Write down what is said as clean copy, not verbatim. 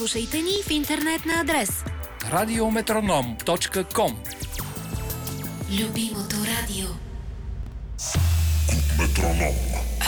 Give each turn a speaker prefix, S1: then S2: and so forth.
S1: Слушайте ни в интернет на адрес
S2: radiometronom.com.
S1: Любимото радио.
S3: Метроном.